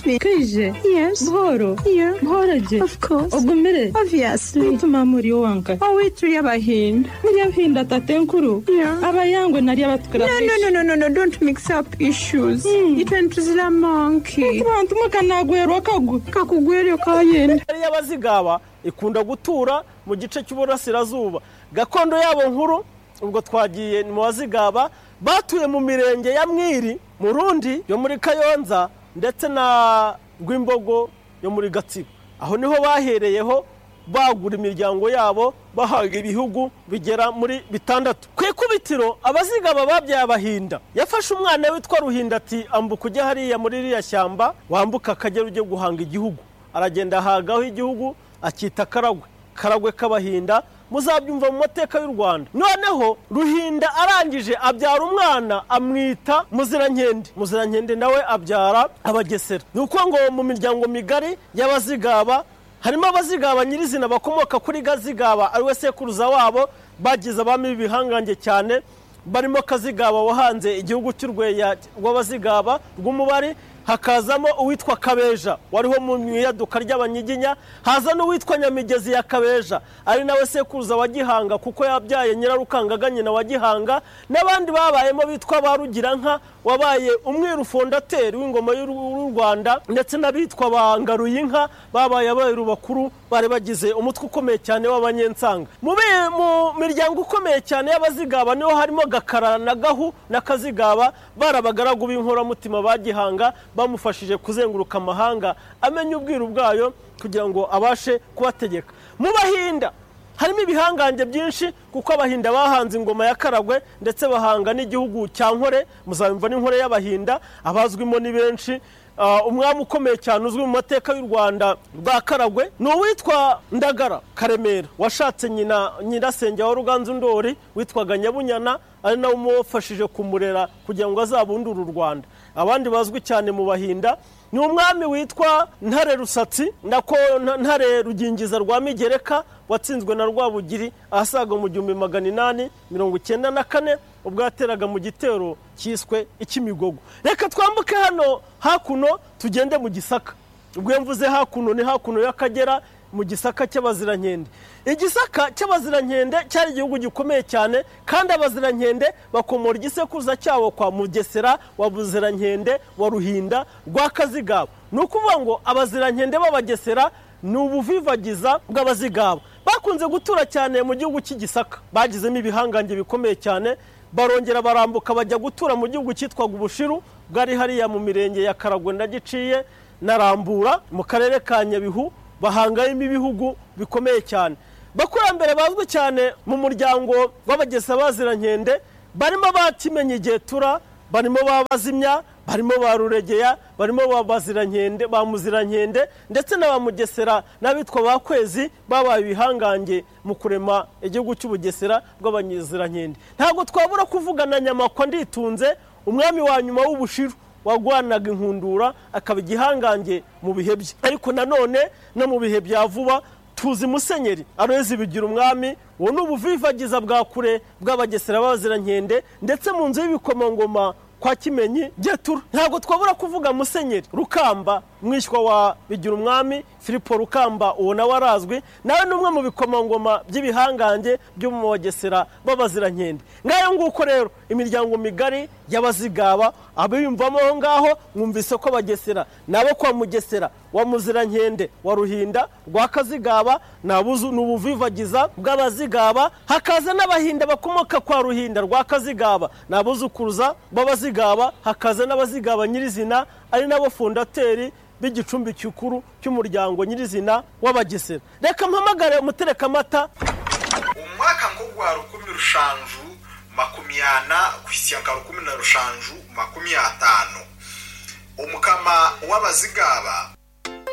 me. Kije. Yes. Bhoro. Yeah. Bhoraje. Of course. Ogumere. Obviously. Tuma muri wanka. Awitri abahinda. Muri abahinda tatenkuru. Yeah. Abayangwe nari abatukira. No. Don't mix up issues. Itwentuzira monkey. Abantu mukanagwero kagu. Kakugwero kayenda. Y'abazigaba ikunda gutura mu gice cy'uburasirazuba. Gakondo yabo nkuru ubwo twagiye mu bazigaba batuye mu mirenge ya Mwiri, Murundi yo muri Kayonza ndetse na Rwimbogo yo muri Gatsibo. Aho niho bahereyeho bagura imiryango yabo bahanga ibihugu bigera muri 6. Kwikubitiro abazigaba babyaye abahinda yafashe umwana witwa Ruhinda ati ambuka ujye hariya muri riya shyamba wambuka akagera ujye guhanga igihugu. Aragenda hagaho igihugu akita Karagwe k'abahinda. Muzabyumva mu mateka y'u Rwanda. Noneho Ruhinda arangije abyara umwana amwita Muzirankende nawe abyara Abagesera. Nuko ngo mu miryango migari y'abazigaba harimo abazigaba nyirizina bakomoka kuri Gazigaba ari we sekuruza wabo bagize abami b'ibihangange cyane, barimo Kazigaba wahanze igihugu cy'Urweya rw'abazigaba rw'umubari, hakazamo uwitwa Kabeja wariho mu myaduka ry'Abanyiginya, haza n'uwitwa Nyamigezi ya Kabeja ari nawe sekuruza wa Gihanga kuko yabyaye Nyirarukangaga nyina wa Gihanga, n'abandi babayemo bitwa Barugiranka wabaye umwiru fondateri w'ingoma y'u Rwanda, ndetse n'abitwa Bangaruyinka babaye abayiru bakuru bari bagize umutwe ukomeye cyane w'Abanyensanga. Mu miryango ukomeye cyane y'abazigaba niho harimo Gakara na Gahu na Kazigaba barabagaragu b'inkoramutima ba Gihanga bamufashije kuzenguruka amahanga amenya ubwiru bwayo kugira ngo abashe kubategeka. Mu Bahinda harimo ibihangange byinshi kuko Abahinda bahanze ingoma ya Karagwe ndetse bahanga n'igihugu cya Nkore. Muzabimva n'Inkore y'Abahinda abazwimo ni benshi. Umwami ukomeye cyane uzwi mu mateka y'u Rwanda rwa Karagwe ni uwitwa Ndagara Karemera washatse nyirasenge wa Ruganzu Ndori witwaga Nyabunyana, ari nawe umufashije kumurera kugira ngo azabundure u Rwanda. Abandi bazwi cyane mu Bahinda ni umwami witwa Ntare Rusatsi nako Ntare Rugingiza rwa Migereka watsinzwe na Rwabugiri asaga mu 1894 ubwo yateraga mu gitero cyiswe icy'Imigogo. Reka twambuke hano hakuno tugende mu Gisaka. Ubwo mvuze hakuno ni hakuno y'Akagera mu Gisaka cy'Abazirankende. Igisaka cy'Abazirankende cyari igihugu gikomeye cyane kandi Abazirankende bakomora igisekuruza cyabo kwa Mugesera wa Buzirankende wa Ruhinda rwa Kazigaba. Nukuvuga ngo Abazirankende b'Abagesera ni ubuvivagiza bw'Abazigaba. Bakunze gutura cyane mu gihugu cy'Igisaka, bagizemo ibihangange bikomeye cyane, barongera barambuka bajya gutura mu gihugu cyitwaga Ubushiru bwari hariya mu mirenge ya Karagwe na Giciye na Rambura mu karere ka Nyabihu, bahangayemo ibihugu bikomeye cyane. Bakurambere bazwi cyane mu muryango w'Abagesa Bazirankende barimo Batimenye Getura, barimo Babazimya, barimo Baruregeya, barimo Babazirankende, Bamuzirankende ndetse n'Abamugesera n'abitwa Bakwezi babaye ibihangange mu kurema igihugu cy'Ubugesera bw'Abanyizirankende. Ntabwo twabura kuvugana Nyamakwa Nditunze, umwami wa nyuma w'Ubushiru wagwanaga inkundura akaba igihangange mu bihe bye. Ariko nanone no mu bihe bya vuba tuzi Musenyeri Aloyizi Bigira umwami wo n'ubuvivagiza bwa kure bw'Abagesera Bazirankende ndetse mu nzu y'ibikomangoma kwa Kimenyi Getura. Ntabwo twabura kuvuga Musenyeri Rukamba mwishywa wa Bigira umwami Filipo Rukamba, uwo nawe arazwi nawe numwe mu bikomangoma by'ibihangange byo mu Bagesera b'Abazirankende. Ngayo nguko rero imiryango migari y'Abazigaba abiyumvamo aho ngaho mwumvise ko Abagesera nabo kwa Mugesera wa Muzirankende wa Ruhinda rwa Kazigaba nabuzu n'ubuvivagiza bw'Abazigaba, hakaza n'Abahinda bakomoka kwa Ruhinda rwa Kazigaba nabuzukuruza b'Abazigaba, hakaza n'Abazigaba nyirizina ari nabo fondateri b'igicumbi cy'ukuru cy'umuryango nyirizina w'Abagesera. Reka mpamagare umutereka mata. Umwaka ngo gwa 10 Rushanju 20 kwisyanka 10 Rushanju 50 umukama w'Abazigaba